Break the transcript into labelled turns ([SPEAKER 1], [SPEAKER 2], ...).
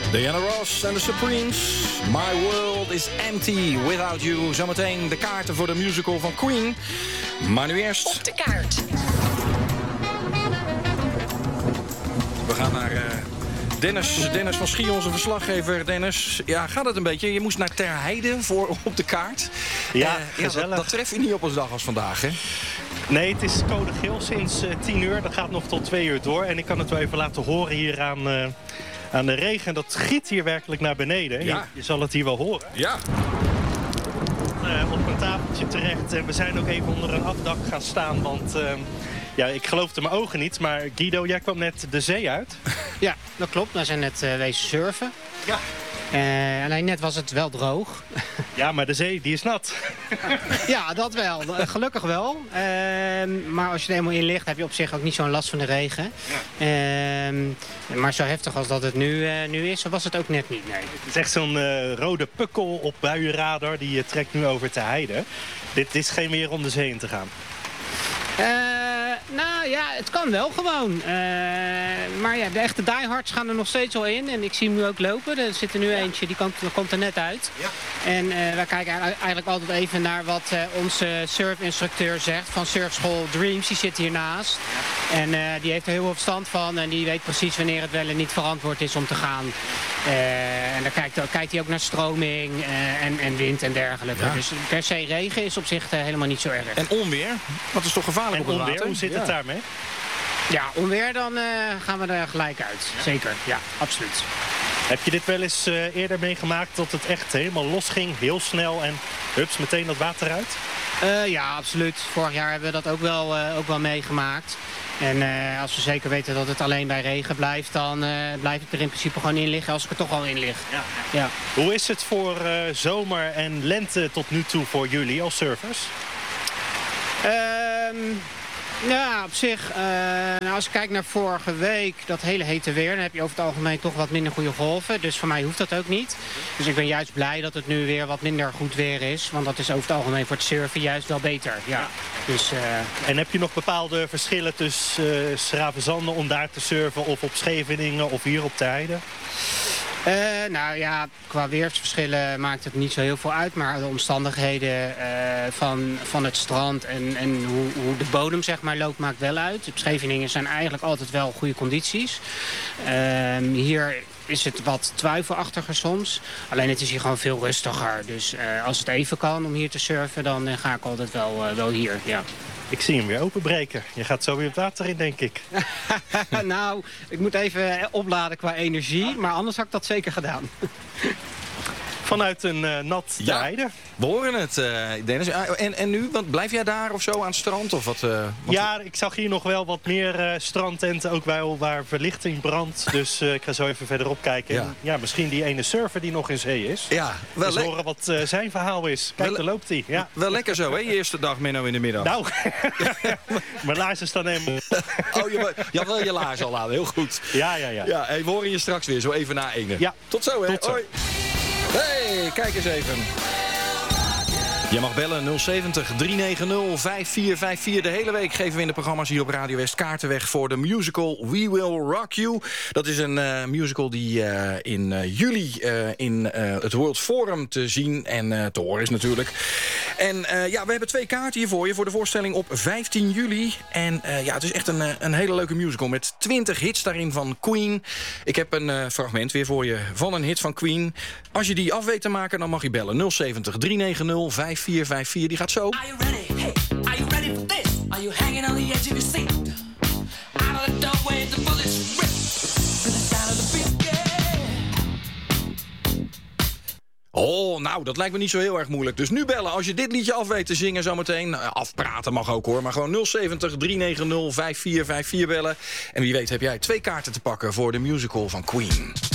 [SPEAKER 1] Diana Ross en de Supremes. My world is empty without you. Zometeen de kaarten voor de musical van Queen. Maar nu eerst...
[SPEAKER 2] Op de kaart.
[SPEAKER 1] We gaan naar Dennis van Schie, onze verslaggever. Dennis, ja, gaat het een beetje? Je moest naar Ter Heide voor op de kaart.
[SPEAKER 3] Ja, gezellig.
[SPEAKER 1] Dat tref je niet op een dag als vandaag, hè?
[SPEAKER 3] Nee, het is code geel sinds 10 uur. Dat gaat nog tot 2 uur door. En ik kan het wel even laten horen hier aan de regen. Dat giet hier werkelijk naar beneden.
[SPEAKER 1] Ja.
[SPEAKER 3] Je zal het hier wel horen.
[SPEAKER 1] Ja.
[SPEAKER 3] Op een tafeltje terecht. En we zijn ook even onder een afdak gaan staan. Want ja, ik geloofde mijn ogen niet. Maar Guido, jij kwam net de zee uit.
[SPEAKER 4] Ja, dat klopt. We zijn net wezen surfen.
[SPEAKER 3] Ja.
[SPEAKER 4] Alleen net was het wel droog.
[SPEAKER 3] Ja, maar de zee, die is nat.
[SPEAKER 4] Ja, dat wel. Gelukkig wel. Maar als je er eenmaal in ligt, heb je op zich ook niet zo'n last van de regen. Ja. Maar zo heftig als dat het nu is, was het ook net niet. Nee.
[SPEAKER 3] Het is echt zo'n rode pukkel op buienradar. Die trekt nu over Ter Heide. Dit is geen weer om de zee in te gaan.
[SPEAKER 4] Nou ja, het kan wel gewoon. Maar ja, de echte diehards gaan er nog steeds wel in. En ik zie hem nu ook lopen. Er zit er nu eentje, die komt er net uit. Ja. En wij kijken eigenlijk altijd even naar wat onze surfinstructeur zegt van surfschool Dreams. Die zit hiernaast. Ja. En die heeft er heel veel verstand van. En die weet precies wanneer het wel en niet verantwoord is om te gaan. En dan kijkt hij ook naar stroming en wind en dergelijke. Ja. Dus per se regen is op zich helemaal niet zo erg.
[SPEAKER 1] En onweer? Dat is toch gevaarlijk op het water?
[SPEAKER 3] Hoe zit het daarmee?
[SPEAKER 4] Ja, onweer, dan gaan we er gelijk uit. Ja. Zeker, ja, absoluut.
[SPEAKER 3] Heb je dit wel eens eerder meegemaakt dat het echt helemaal los ging, heel snel en hups, meteen dat water uit?
[SPEAKER 4] Ja, absoluut. Vorig jaar hebben we dat ook wel meegemaakt. En als we zeker weten dat het alleen bij regen blijft, dan blijf ik er in principe gewoon in liggen als ik er toch al in lig. Ja. Ja.
[SPEAKER 3] Hoe is het voor zomer en lente tot nu toe voor jullie als surfers?
[SPEAKER 4] Ja, op zich, als ik kijk naar vorige week, dat hele hete weer, dan heb je over het algemeen toch wat minder goede golven. Dus voor mij hoeft dat ook niet. Dus ik ben juist blij dat het nu weer wat minder goed weer is. Want dat is over het algemeen voor het surfen juist wel beter. Ja. Dus,
[SPEAKER 3] en heb je nog bepaalde verschillen tussen Schravenzande om daar te surfen of op Scheveningen of hier op Ter Heide?
[SPEAKER 4] Nou ja, qua weersverschillen maakt het niet zo heel veel uit. Maar de omstandigheden van het strand en hoe de bodem zeg maar loopt maakt wel uit. Op Scheveningen zijn eigenlijk altijd wel goede condities. Hier is het wat twijfelachtiger soms. Alleen het is hier gewoon veel rustiger. Dus als het even kan om hier te surfen, dan ga ik altijd wel hier, ja.
[SPEAKER 3] Ik zie hem weer openbreken. Je gaat zo weer het water in, denk ik.
[SPEAKER 4] Nou, ik moet even opladen qua energie. Maar anders had ik dat zeker gedaan.
[SPEAKER 3] Vanuit een nat Ter Heide.
[SPEAKER 1] Ja, we horen het, Dennis. En nu, want blijf jij daar of zo aan het strand? Of wat,
[SPEAKER 3] Ja, ik zag hier nog wel wat meer strandtenten, ook wel waar verlichting brandt. Dus ik ga zo even verderop kijken. Ja. Ja, misschien die ene surfer die nog in zee is.
[SPEAKER 1] Ja, wel
[SPEAKER 3] dus horen wat zijn verhaal is. Kijk, daar loopt hij. Ja.
[SPEAKER 1] Wel lekker zo, hè? Je eerste dag, Menno, in de middag.
[SPEAKER 3] Nou, mijn laarzen staan helemaal...
[SPEAKER 1] Oh, je had wel je laarzen al aan. Heel goed.
[SPEAKER 3] Ja.
[SPEAKER 1] Ja, we horen je straks weer, zo even na 1.
[SPEAKER 3] Ja.
[SPEAKER 1] Tot zo, hè?
[SPEAKER 3] Tot zo.
[SPEAKER 1] Hoi. Hey, kijk eens even. Je mag bellen 070 390 5454. De hele week geven we in de programma's hier op Radio West kaarten weg voor de musical We Will Rock You. Dat is een musical die in juli in het World Forum te zien en te horen is natuurlijk. En ja, we hebben 2 kaarten hier voor je voor de voorstelling op 15 juli. En ja, het is echt een hele leuke musical met 20 hits daarin van Queen. Ik heb een fragment weer voor je van een hit van Queen. Als je die af weet te maken, dan mag je bellen 070 390 5454. Die gaat zo.
[SPEAKER 5] Are you ready? Hey, are you ready for this? Are you hanging on the edge of your seat? Out of the doorway, the bullets rip. To the sound of the beat, yeah.
[SPEAKER 1] Oh, nou, dat lijkt me niet zo heel erg moeilijk. Dus nu bellen als je dit liedje af weet te zingen zometeen. Afpraten mag ook hoor, maar gewoon 070 390 5454 bellen. En wie weet heb jij 2 kaarten te pakken voor de musical van Queen.